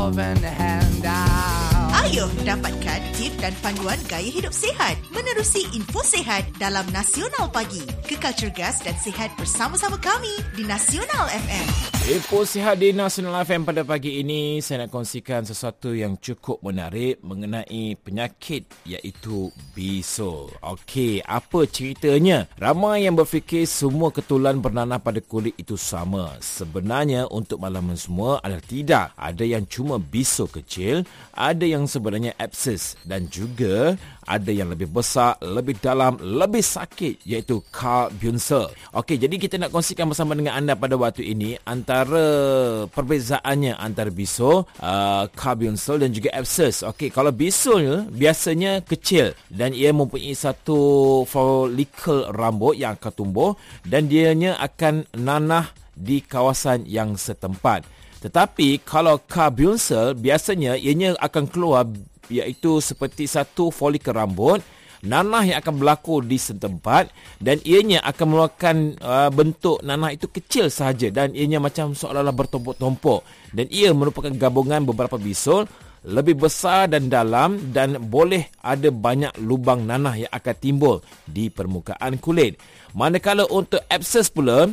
Ayo dapatkan tip dan panduan gaya hidup sihat menerusi info sihat dalam Nasional Pagi. Kekal cergas dan sihat bersama-sama kami di Nasional FM. Info sihat di Nasional FM pada pagi ini, saya nak kongsikan sesuatu yang cukup menarik mengenai penyakit iaitu bisul. Okey, apa ceritanya? Ramai yang berfikir semua ketulan bernanah pada kulit itu sama. Sebenarnya untuk makluman semua adalah tidak. Ada yang cuma bisul kecil, ada yang sebenarnya absces dan juga ada yang lebih besar, lebih dalam, lebih sakit iaitu carbuncles. Okey, jadi kita nak kongsikan bersama dengan anda pada waktu ini antara perbezaannya antara bisul, carbuncles dan juga absces. Okey, kalau bisul biasanya kecil dan ia mempunyai satu folikel rambut yang akan tumbuh dan dianya akan nanah di kawasan yang setempat. Tetapi kalau carbuncles biasanya ianya akan keluar iaitu seperti satu folikel rambut, nanah yang akan berlaku di setempat dan ianya akan mengeluarkan bentuk nanah itu kecil sahaja dan ianya macam seolah-olah bertumpuk-tumpuk dan ia merupakan gabungan beberapa bisul lebih besar dan dalam dan boleh ada banyak lubang nanah yang akan timbul di permukaan kulit. Manakala untuk absces pula,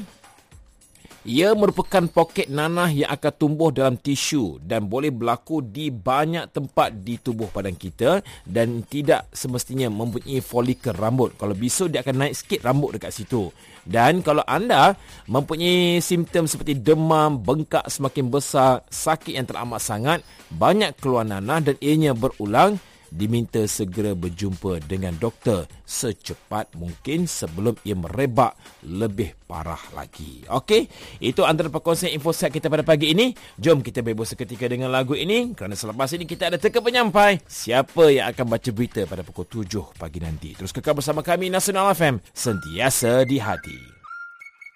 ia merupakan poket nanah yang akan tumbuh dalam tisu dan boleh berlaku di banyak tempat di tubuh badan kita dan tidak semestinya mempunyai folikel rambut. Kalau bisul dia akan naik sikit rambut dekat situ. Dan kalau anda mempunyai simptom seperti demam, bengkak semakin besar, sakit yang teramat sangat, banyak keluar nanah dan ianya berulang, diminta segera berjumpa dengan doktor secepat mungkin sebelum ia merebak lebih parah lagi. Okey, itu antara perkongsian info sihat kita pada pagi ini. Jom kita berbos seketika dengan lagu ini kerana selepas ini kita ada teka penyampai siapa yang akan baca berita pada pukul 7 pagi nanti. Terus kekal bersama kami Nasional FM, sentiasa di hati.